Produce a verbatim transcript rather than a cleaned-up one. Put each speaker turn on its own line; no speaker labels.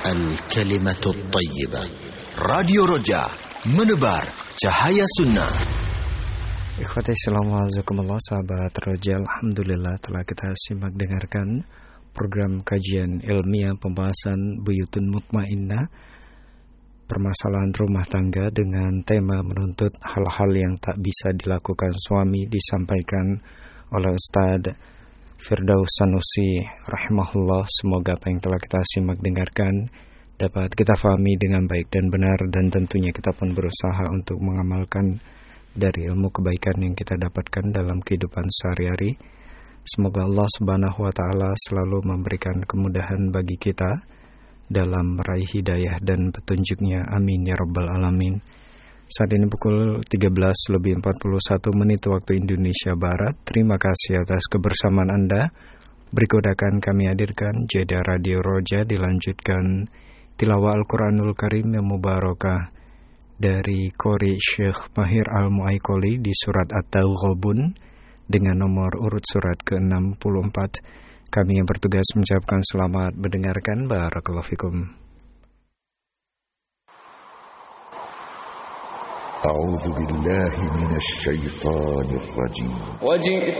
Al-Kalimatul Tayyibah. Radio Roja, menebar cahaya sunnah.
Ikhwati assalamualaikum sahabat Roja, alhamdulillah telah kita simak dengarkan program kajian ilmiah pembahasan Buyutun Mutmainnah, permasalahan rumah tangga dengan tema menuntut hal-hal yang tak bisa dilakukan suami, disampaikan oleh Ustadz Firdaus Sanusi rahimahullah. Semoga apa yang telah kita simak dengarkan dapat kita fahami dengan baik dan benar, dan tentunya kita pun berusaha untuk mengamalkan dari ilmu kebaikan yang kita dapatkan dalam kehidupan sehari-hari. Semoga Allah Subhanahu wa taala selalu memberikan kemudahan bagi kita dalam meraih hidayah dan petunjuknya. Amin ya rabbal alamin. Saat ini pukul tiga belas lebih empat puluh satu menit waktu Indonesia Barat. Terima kasih atas kebersamaan Anda. Berikut akan kami hadirkan jeda Radio Roja, dilanjutkan tilawah Al-Quranul Karim yang mubarakah dari Qori Syekh Mahir Al-Mu'aikoli di surat At-Taghabun dengan nomor urut surat ke enam puluh empat. Kami yang bertugas mengucapkan selamat mendengarkan. Barakallahu fikum.
أعوذ بالله من الشيطان الرجيم